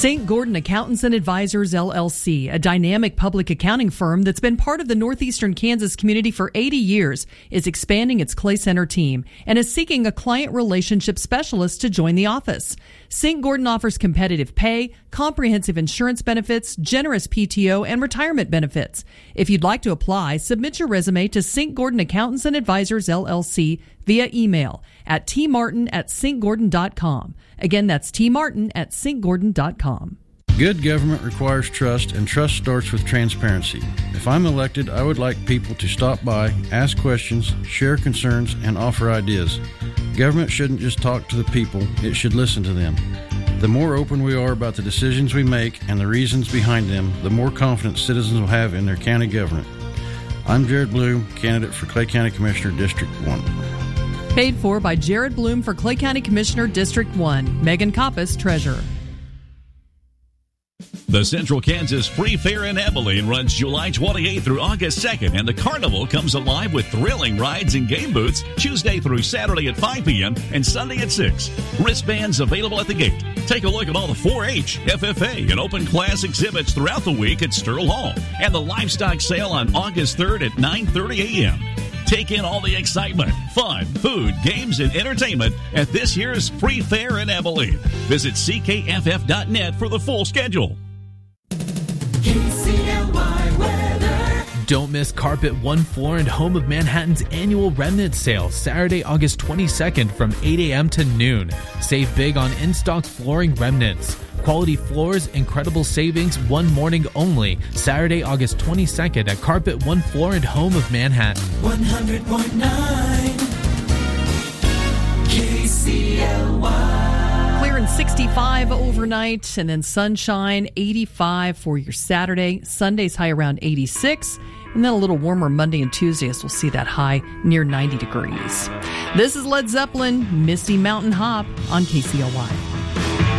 St. Gordon Accountants and Advisors, LLC, a dynamic public accounting firm that's been part of the northeastern Kansas community for 80 years, is expanding its Clay Center team and is seeking a client relationship specialist to join the office. St. Gordon offers competitive pay, comprehensive insurance benefits, generous PTO, and retirement benefits. If you'd like to apply, submit your resume to St. Gordon Accountants and Advisors, LLC via email at tmartin@stgordon.com. Again, that's tmartin@stgordon.com. Good government requires trust, and trust starts with transparency. If I'm elected, I would like people to stop by, ask questions, share concerns, and offer ideas. Government shouldn't just talk to the people, it should listen to them. The more open we are about the decisions we make and the reasons behind them, the more confidence citizens will have in their county government. I'm Jared Bloom, candidate for Clay County Commissioner, District 1. Paid for by Jared Bloom for Clay County Commissioner, District 1. Megan Coppice, Treasurer. The Central Kansas Free Fair in Abilene runs July 28th through August 2nd, and the carnival comes alive with thrilling rides and game booths Tuesday through Saturday at 5 p.m. and Sunday at 6. Wristbands available at the gate. Take a look at all the 4-H, FFA, and open class exhibits throughout the week at Sterl Hall, and the livestock sale on August 3rd at 9:30 a.m. Take in all the excitement, fun, food, games, and entertainment at this year's Free Fair in Abilene. Visit ckff.net for the full schedule. KCLY weather. Don't miss Carpet One Floor and Home of Manhattan's annual remnant sale, Saturday, August 22nd from 8 a.m. to noon. Save big on in-stock flooring remnants. Quality floors, incredible savings, one morning only. Saturday, August 22nd at Carpet One Floor and Home of Manhattan. 100.9 KCLY. Clear and 65 overnight, and then sunshine, 85 for your Saturday. Sunday's high around 86, and then a little warmer Monday and Tuesday, as we'll see that high near 90 degrees. This is Led Zeppelin, Misty Mountain Hop on KCLY.